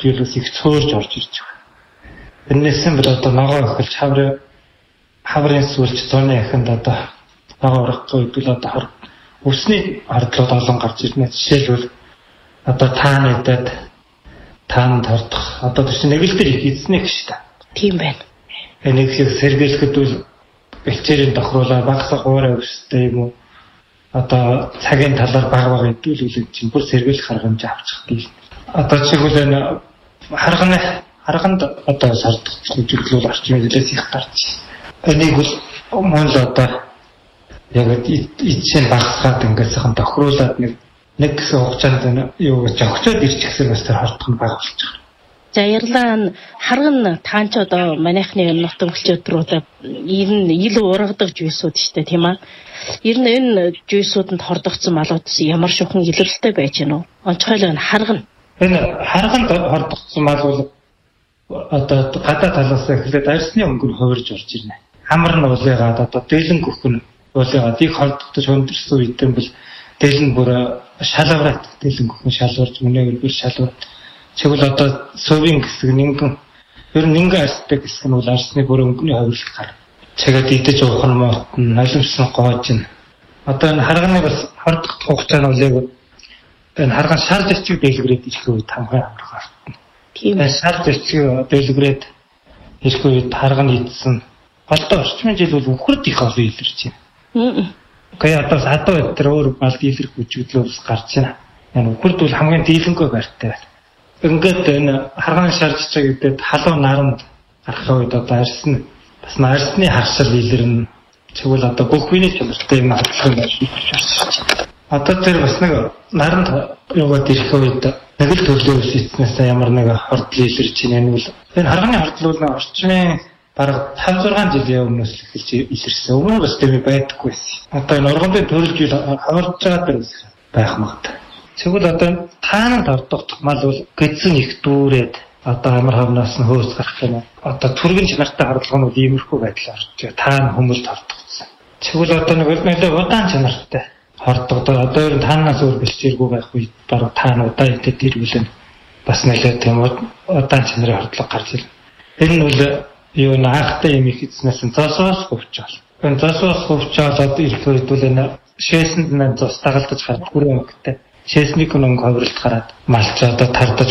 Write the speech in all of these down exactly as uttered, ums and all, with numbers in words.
жилээс их цөөрж орж ирж байгаа. Энэсэн бол одоо ногоо өхөлж хаврын хаврын сүлж зуны ахинд одоо ногоо урахгүй үдэл одоо хор өсний хардлууд олон гарч ирнэ. Жишээлбэл одоо таанадад таанд хордох одоо тийм нэг л дээр хийцнэ гэж та. Тийм байна. Энийг сэргийлэхэд бол бэлчээрийн тохируулаа багсах хуурай өстэй юм уу? Одоо цагийн талаар баг баг хэдүүлүүлэн чинь бүр сэргийлэх арга хэмжээ авчих гээл. Одоо чигүүл энэ харганы харганд одоо сардах зүйлүүд орчин үеэс их гарч. Энийг бол мөн л одоо яг ичсэн багсгаад ингэсэн тохируулаад нэг нэг гэсэн хугацаанд юу гэж огцоод ирчихсэн бас тэр хордох нь баг болж байгаа. За ярилан харган таанч одоо манайхны нут өнгөлчөд рүү ер нь ил ургадаг жүйсүүд шүү дээ тийм аа. Ер нь энэ жүйсүүдэнд хордогдсон малуудс ямар шухан илэрлэлтэй байж гэнэ үү? Онцгойлоо энэ харган. Энэ харганд хордогдсон мал бол одоо гадаа талаас эхлээд арсны өнгөөр хувирж орж ирнэ. Хамар нь уулыгаад одоо дээлэн гөхөн уулыгаад их хордогдож хөндөрсөн үедэн бол дээлэн бүр шалавраад дээлэн гөхөн шалварж мөнөөр бүр шалвараад чигвэл одоо сувийн хэсэг нэгэн ер нь нэгэн арстай хэсэг нь бол арсны бүр өнгөний хувирлт гар. Чигээд идэж уух нь мод налимсан гоож нь. Одоо энэ харганы бас хордох хугацаа нь үлээг энэ харган шар зэчиг дэлгэрээд ирэх үед хамгийн амаргаар. Тийм ээ шар зэчиг дэлгэрээд ирэх үед харган идсэн. Голдоо орчмын жил бол үхэрд их олон илэрч байна. Гэхдээ одоо садуу өдр өөр мал дийлэрх хүчтэй гарч байна. Энэ үхэрд бол хамгийн дийлэнгүй барьтай байна. Ингээд энэ харган шарж чиг гэдэг халуун наранд гарах үед одоо арсны бас нарсны хагшил илэрнэ. Тэгвэл одоо бүх хүний чанартай юм хадлах юм байна. Одоо тэр бас нэг наранд яваад ирэх үед нэг л төрлөө үсэцнээс ямар нэг хордол илэрч байна бол энэ харганы хордол бол орчмын бараг тавь зургаан жилийн өмнөөс эхэлж илэрсэн. Өмнө нь бас тийм байдаггүй байсан. Одоо энэ ургамлын төрөл жил хаварж байгаа дэрс байх магадгүй. Тэгвэл одоо таананд хордох мал бол гэдсэн их дүүрээд одоо амар хавнаас нь хөөс гарах юм. Одоо түргэн чанартай харлага нь иймэрхүү байдлаар таан хүмүүст хордогдсон. Тэгвэл одоо нэг нэлээд удаан чанартай хордогдоо одоо ер нь таанаас өөр бэлчээргүй байх үед баруун таан удаа идэт ирүүлэн бас нэлээд тийм удаан чанарын хордлого гарч ирнэ. Энэ нь бол юу наахтай юм их эзнээс зосоос хөвчөөл. Энэ зосоос хөвчөөл одоо ирэх үед бол энэ шээсэнд нь зос дагалдаж гарах бүрэн өнгөтэй. Шээсний өнгө хавралт гараад малч одоо тардаж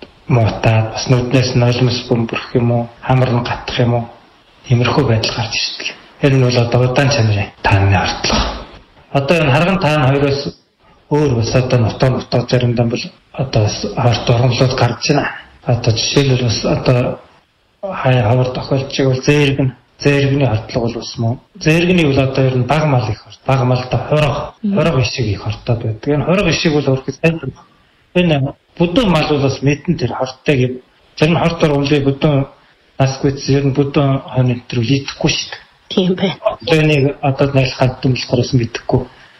муутаад бас нүднээс нойлмос бөмбөрөх юм уу хамар нь гатах юм уу иймэрхүү байдал гарч ирдэг. Энэ нь бол одоо удаан чанарын тааны хордлого. Одоо энэ харган таан хоёроос өөр бас одоо нутаа нутаа заримдаа бол одоо хорт оромлууд гарч байна. Одоо жишээлбэл бас одоо хай хавар тохиолчиг бол зээргэн зээргэний хордлого бол ус мөн. Зээргэний бол одоо ер нь баг мал их хорт. Баг малда хорог хорог ишиг их хортод байдаг. Энэ хорог ишиг бол өөрөөр хэлбэл энэ бүдүүн мал бол бас мэдэн тэр хорттой гэв. Зарим хортоор уулын бүдүүн насгүйц ер нь бүдүүн хонь энэ төр лийдэхгүй шүү дээ. Тийм бай. Тэнийг одоо найлхад дүмлэхоос мэдэхгүй.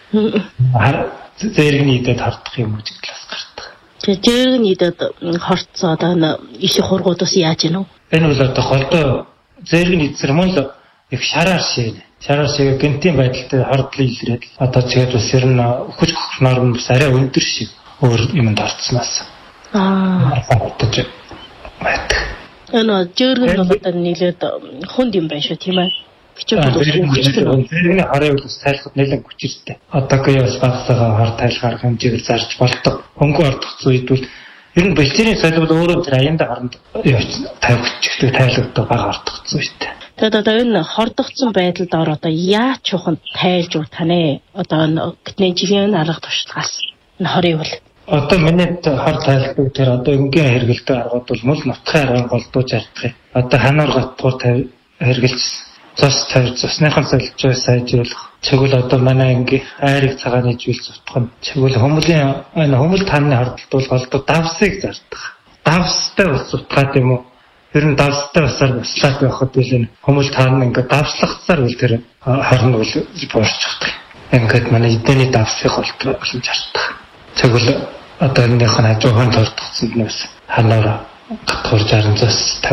Зээргэний идэд хортох юм уу гэж талаас гардаг. Тэгээ зээргэний идэд хортцоо одоо иш хургуудаас яаж ийнү? Энэ бол одоо голдоо зээргэний эзэр мөн л их шараар шийнэ. Шараар шиг гэнтийн байдалтай хордлоо илрээд одоо тэгээд бас ер нь өхөж гөхнөр нь бас арай өндөр шиг өөр юмд орцсноос. Аа. Хортож байдаг. Энэ зээргэн бол одоо нийлээд хүнд юм байна шүү тийм ээ. Зээргэний хараа бол тайлхад нэлээд хүчтэй. Одоогийн бас багсаага хар тайлхаар хэмжээгээр зарж болдог. Хөнгө ордох үед бол ер нь бэлчээрийн соёл бол өөрөө тэр аяндаа гаранд тавьчихдаг тайлгдаг бага ордогдсон шүү дээ. Тэгээд одоо энэ хордогдсон байдалд ор одоо яаж чухал тайлж утгана. Одоо гэтний жилийн арга туршлагаас энэ хорийг бол одоо миний хор тайлбар тэр одоо өнгийн хэрэгэлдэг аргууд бол мөл нутгийн аргын голдууж ардах. Одоо ханаар готгоор хэрэгэлжсэн. Цус тавьж цусныхан солилцоо сайжруулах. Чигвэл одоо манай анги айрыг цагааны жийл зутгах. Чигвэл хүмүүлийн энэ хүмүүл тааны хордолт бол голдуу давсыг зардаг. Давстай ус зутгаад юм уу? Ер нь давстай усаар буслаад байхад үл энэ хүмүүл тааны ингээ давслахцаар үл тэр хорн бол буурчихдаг. Ингээд манай эдэний давсыг голдуу боломж арддаг. Тэгвэл одоо энэних нь хажуухан тордгцсонд нь бас ханаар гатгуурж аранцаас